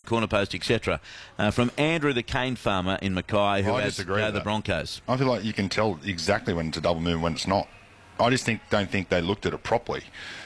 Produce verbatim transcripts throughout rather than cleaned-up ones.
corner post, et cetera. Uh, from Andrew the cane farmer in Mackay, who I has disagree uh, with the that. Broncos. I feel like you can tell exactly when it's a double move and when it's not. I just think don't think they looked at it properly.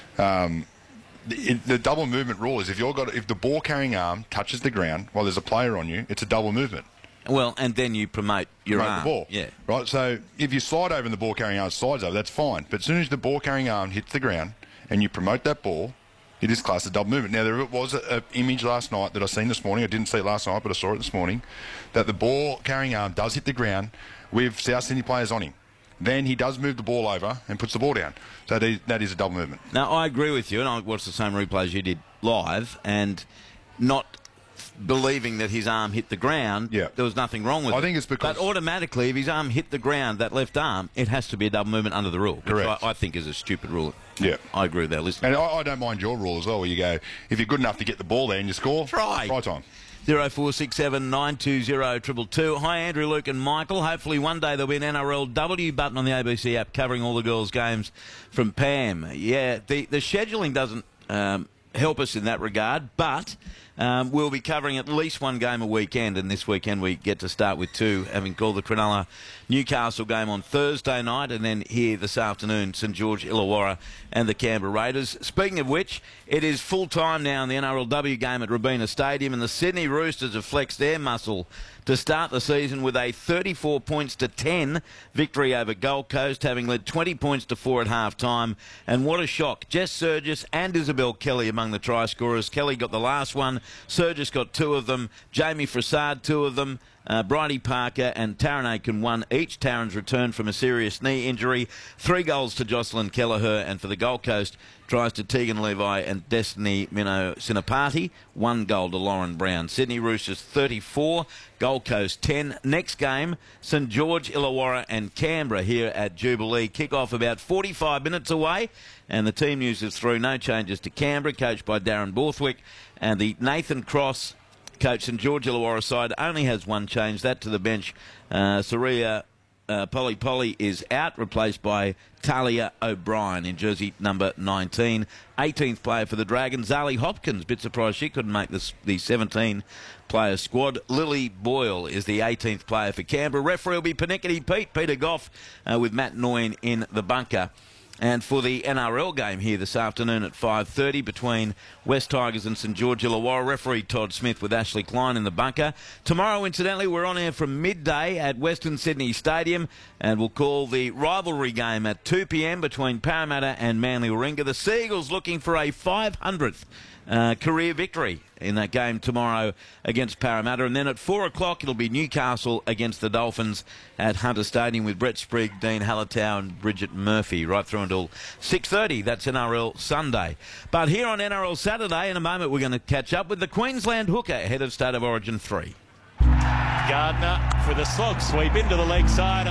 Um, the, the double movement rule is if you've got if the ball carrying arm touches the ground while there's a player on you, it's a double movement. Well, and then you promote your promote arm. the ball. Yeah. Right. So if you slide over and the ball carrying arm slides over, that's fine. But as soon as the ball carrying arm hits the ground and you promote that ball, it is classed as double movement. Now, there was an image last night that I seen this morning. I didn't see it last night, but I saw it this morning, that the ball carrying arm does hit the ground with South Sydney players on him. Then he does move the ball over and puts the ball down. So that is, that is a double movement. Now, I agree with you, and I watched the same replay as you did live, and not believing that his arm hit the ground, yeah. there was nothing wrong with I it. I think it's because... But automatically, if his arm hit the ground, that left arm, it has to be a double movement under the rule. Which Correct. I, I think is a stupid rule. Yeah. I agree with that. Listen. And I, I don't mind your rule as well, where you go, if you're good enough to get the ball there and you score, try. Try time. zero four six seven nine two zero two two. Hi, Andrew, Luke and Michael. Hopefully one day there'll be an N R L W button on the A B C app covering all the girls' games from Pam. Yeah, the, the scheduling doesn't um, help us in that regard, but um, we'll be covering at least one game a weekend, and this weekend we get to start with two, having called the Cronulla Newcastle game on Thursday night, and then here this afternoon, St George Illawarra and the Canberra Raiders. Speaking of which, it is full-time now in the N R L W game at Robina Stadium, and the Sydney Roosters have flexed their muscle to start the season with a thirty-four points to ten victory over Gold Coast, having led twenty points to four at half-time. And what a shock. Jess Surgis and Isabel Kelly among the try scorers. Kelly got the last one. Surgis got two of them. Jamie Frassard, two of them. Uh, Bridie Parker and Taryn Aiken won each. Taryn's returned from a serious knee injury. Three goals to Jocelyn Kelleher, and for the Gold Coast, tries to Tegan Levi and Destiny Mino Sinapati. One goal to Lauren Brown. Sydney Roosters thirty-four, Gold Coast ten. Next game, St George Illawarra and Canberra here at Jubilee. Kick-off about forty-five minutes away, and the team news is through. No changes to Canberra, coached by Darren Borthwick, and the Nathan Cross coach St George Illawarra side only has one change, that to the bench. Uh, Saria uh, Polly Polly is out, replaced by Talia O'Brien in jersey number nineteen. eighteenth player for the Dragons, Zali Hopkins. Bit surprised she couldn't make this, the seventeen-player squad. Lily Boyle is the eighteenth player for Canberra. Referee will be Panickety Pete, Peter Goff, uh, with Matt Noyne in the bunker. And for the N R L game here this afternoon at five thirty between West Tigers and St George Illawarra, referee Todd Smith with Ashley Klein in the bunker. Tomorrow, incidentally, we're on air from midday at Western Sydney Stadium, and we'll call the rivalry game at two p m between Parramatta and Manly Warringah. The Seagulls looking for a five hundredth uh, career victory in that game tomorrow against Parramatta. And then at four o'clock, it'll be Newcastle against the Dolphins at Hunter Stadium with Brett Sprigg, Dean Hallertau and Bridget Murphy right through until six thirty. That's N R L Sunday. But here on N R L Saturday, in a moment, we're going to catch up with the Queensland hooker ahead of State of Origin three. Gardner for the slog sweep into the leg side.